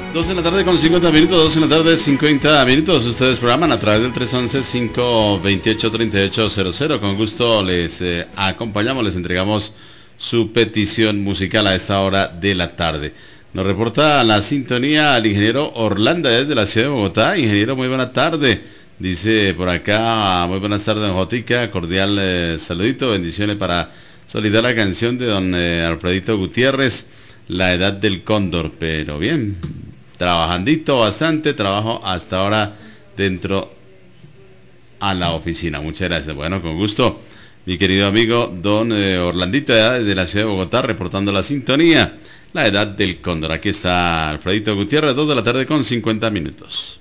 2 de la tarde con 50 minutos, 2 de la tarde 50 minutos. Ustedes programan a través del 311-528-3800. Con gusto les acompañamos, les entregamos su petición musical a esta hora de la tarde. Nos reporta la sintonía al ingeniero Orlando desde la ciudad de Bogotá. Ingeniero, muy buena tarde. Dice por acá, muy buenas tardes, don Jotica. Cordial saludito, bendiciones para solicitar la canción de don Alfredito Gutiérrez, La Edad del Cóndor. Pero bien, trabajandito bastante, trabajo hasta ahora dentro a la oficina. Muchas gracias. Bueno, con gusto, mi querido amigo don Orlandito desde la ciudad de Bogotá, reportando la sintonía, La Edad del Cóndor. Aquí está Alfredito Gutiérrez, 2 de la tarde con 50 minutos.